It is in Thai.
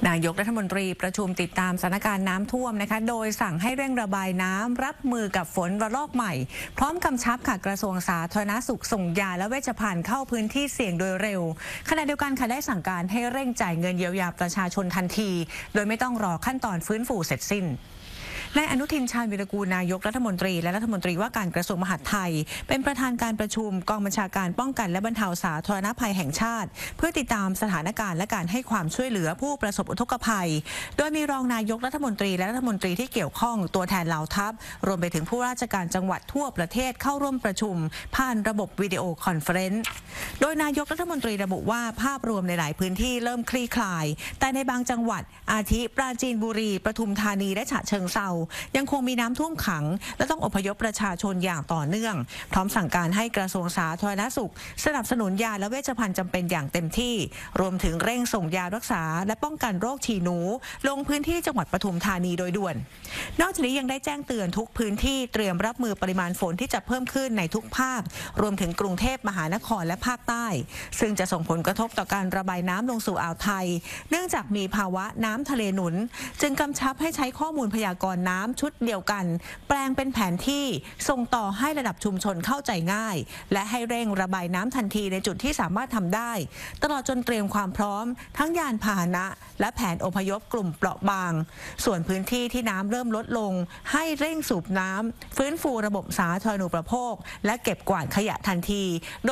นายกรัฐมนตรีประชุมติดตามสถานการณ์น้ำท่วมนะคะโดยสั่งให้เร่งระบายน้ำรับมือกับฝนระลอกใหม่พร้อมกำชับค่ะกระทรวงสาธารณสุขส่งยาและเวชภัณฑ์เข้าพื้นที่เสี่ยงโดยเร็วขณะเดียวกันค่ะได้สั่งการให้เร่งจ่ายเงินเยียวยาประชาชนทันทีโดยไม่ต้องรอขั้นตอนฟื้นฟูเสร็จสิ้นนายอนุทินชาญวิรากูลนายกรัฐมนตรีและรัฐมนตรีว่าการกระทรวงมหาดไทยเป็นประธานการประชุมกองบัญชาการป้องกันและบรรเทาสาธารณภัยแห่งชาติเพื่อติดตามสถานการณ์และการให้ความช่วยเหลือผู้ประสบอุทกภัยโดยมีรองนายกรัฐมนตรีและรัฐมนตรีที่เกี่ยวข้องตัวแทนเหล่าทัพรวมไปถึงผู้ราชการจังหวัดทั่วประเทศเข้าร่วมประชุมผ่านระบบวิดีโอคอนเฟอเรนซ์โดยนายกรัฐมนตรีระบุว่าภาพรวมในหลายพื้นที่เริ่มคลี่คลายแต่ในบางจังหวัดอาทิปราจีนบุรีปทุมธานีและฉะเชิงเทรายังคงมีน้ำท่วมขังและต้องอพยพประชาชนอย่างต่อเนื่องพร้อมสั่งการให้กระทรวงสาธารณสุขสนับสนุนยาและเวชภัณฑ์จำเป็นอย่างเต็มที่รวมถึงเร่งส่งยารักษาและป้องกันโรคฉี่หนูลงพื้นที่จังหวัดปทุมธานีโดยด่วนนอกจากนี้ยังได้แจ้งเตือนทุกพื้นที่เตรียมรับมือปริมาณฝนที่จะเพิ่มขึ้นในทุกภาครวมถึงกรุงเทพมหานครและภาคใต้ซึ่งจะส่งผลกระทบต่อการระบายน้ำลงสู่อ่าวไทยเนื่องจากมีภาวะน้ำทะเลหนุนจึงกำชับให้ใช้ข้อมูลพยากรณ์น้ำชุดเดียวกันแปลงเป็นแผนที่ส่งต่อให้ระดับชุมชนเข้าใจง่ายและให้เร่งระบายน้ำทันทีในจุดที่สามารถทำได้ตลอดจนเตรียมความพร้อมทั้งยานพาหนะและแผนอพยพกลุ่มเปราะบางส่วนพื้นที่ที่น้ำเริ่มลดลงให้เร่งสูบน้ำฟื้นฟูระบบสาธารณูปโภคและเก็บกวาดขยะทันที